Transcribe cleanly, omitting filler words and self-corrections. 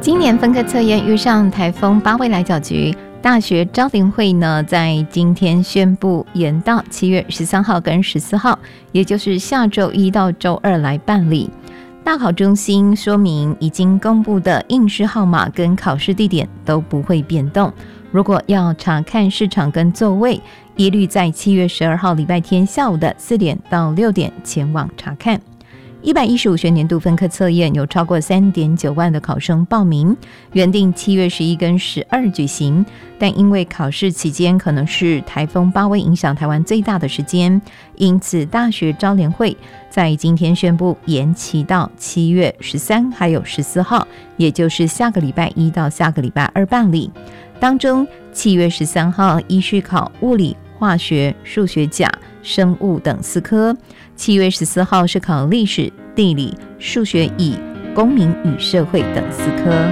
今年分科测验遇上台风八位来搅局，大学招联会呢在今天宣布延到7月13号跟14号，也就是下周一到周二来办理。大考中心说明，已经公布的应试号码跟考试地点都不会变动。如果要查看市场跟座位，一律在7月12号礼拜天下午的4点到6点前往查看。115学年度分科测验有超过 3.9 万的考生报名，原定7月11跟12举行，但因为考试期间可能是台风八位影响台湾最大的时间，因此大学招联会在今天宣布延期到7月13还有14号，也就是下个礼拜一到下个礼拜二办理。当中7月13号依序考物理、化学、数学甲、生物等4科，7月14号是考历史、地理、数学乙、公民与社会等4科。